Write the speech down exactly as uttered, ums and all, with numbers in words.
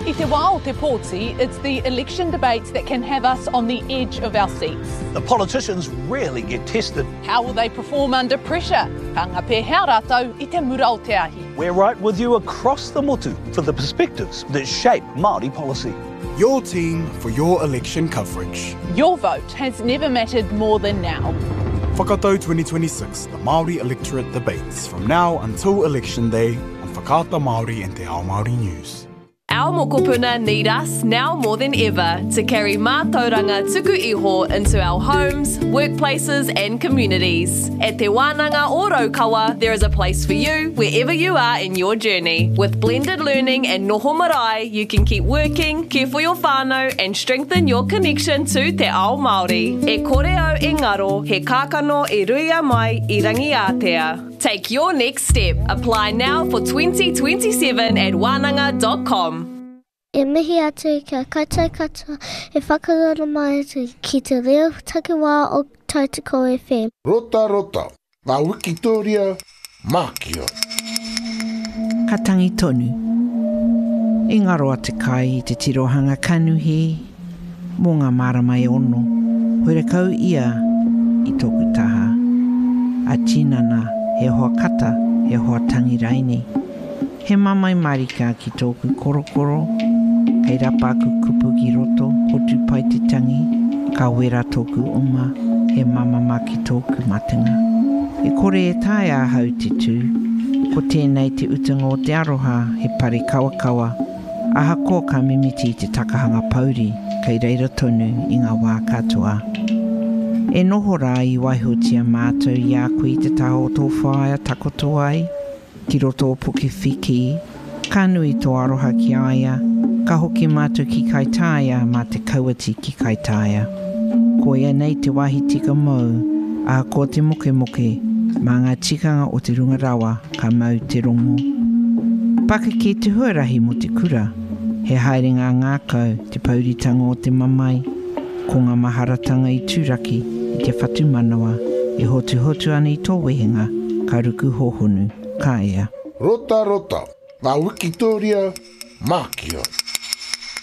I te wā o te pōti, it's the election debates that can have us on the edge of our seats. The politicians really get tested. How will they perform under pressure? Hanga pē hea rātou I te mura o te ahi. We're right with you across the motu for the perspectives that shape Māori policy. Your team for your election coverage. Your vote has never mattered more than now. Whakatau twenty twenty-six, the Māori electorate debates from now until election day on Whakaata Māori and Te Ao Māori News. Our mokopuna need us now more than ever to carry mātauranga tuku iho into our homes, workplaces and communities. At Te Wānanga o Raukawa, there is a place for you wherever you are in your journey. With blended learning and noho marae, you can keep working, care for your whānau and strengthen your connection to Te Ao Māori. E kore au e ngaro, he kākano e ruia mai I rangi Aotea. Take your next step. Apply now for twenty twenty-seven at wānanga dot com. E mihi atu kia kaitai katoa e whakarana mai atu ki te reo takiwā o Tautoko F M. Rota rota, ngā Wikitoria, Mākio. Katangi tonu. E ngaro ate kai I te tirohanga kanuhi, mō ngā maramai ono, hore kau ia I tōku taha. A tinana, he hoa kata, he hoa tangi raini. He mamai marika ki tōku korokoro, kei rapa aku kupu ki roto, hotu pai te tangi, ka wera tōku uma, he mamama ki tōku matinga. E kore e tae a hau te tū, ko tēnei te utanga o te aroha, he pare kawakawa, aha ko ka mimiti te takahanga pauri, kei reira tonu I ngā wā katoa. E noho rā I waihotia mātou I a koe te taho o tō whaia takoto ai, ki roto o puke whiki, ka nui tō aroha ki aia, ka hoki mātou ki kai tāia mā te kauati ki kai tāia. Ko ia nei te wahi tika mau, a ko te moke moke, mā ngā tikanga o te runga rawa ka mau te rongo. Paka ki te huarahi mo te kura, he haerenga ngākau te pauritanga o te mamai, ko ngā maharatanga I tūraki I te whatu manawa, e hotu hotu ana I tō wehenga, ka ruku hohonu, ka ea. Rota rota, ngā Wikitoria, Mākio.